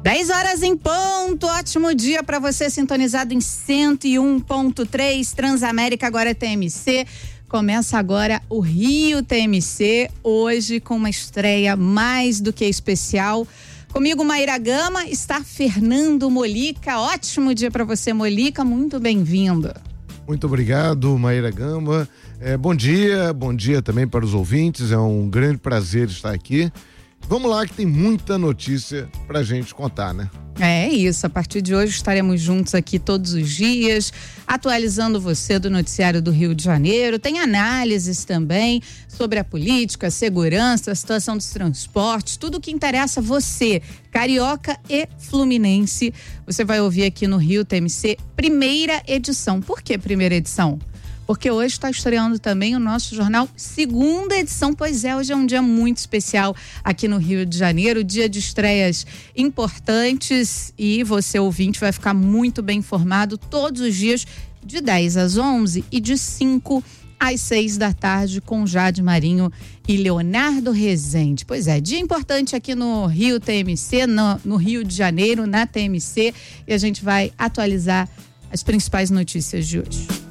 10 horas em ponto, ótimo dia para você sintonizado em 101.3, Transamérica, agora é TMC. Começa agora o Rio TMC, hoje com uma estreia mais do que especial. Comigo, Maíra Gama, está Fernando Molica. Ótimo dia para você, Molica, muito bem-vindo. Muito obrigado, Maíra Gama. Bom dia também para os ouvintes, é um grande prazer estar aqui. Vamos lá que tem muita notícia pra gente contar, né? É isso, a partir de hoje estaremos juntos aqui todos os dias, atualizando você do noticiário do Rio de Janeiro. Tem análises também sobre a política, a segurança, a situação dos transportes, tudo que interessa a você, carioca e fluminense. Você vai ouvir aqui no Rio TMC, primeira edição. Por que primeira edição? Porque hoje está estreando também o nosso jornal segunda edição, pois hoje é um dia muito especial aqui no Rio de Janeiro, dia de estreias importantes e você, ouvinte, vai ficar muito bem informado todos os dias de 10 às 11 e de 5 às 6 da tarde com Jade Marinho e Leonardo Rezende. Pois é, dia importante aqui no Rio TMC, no Rio de Janeiro, na TMC, e a gente vai atualizar as principais notícias de hoje.